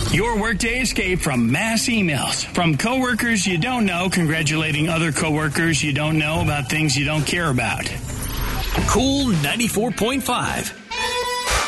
Your workday escape from mass emails. From coworkers you don't know congratulating other coworkers you don't know about things you don't care about. Cool 94.5.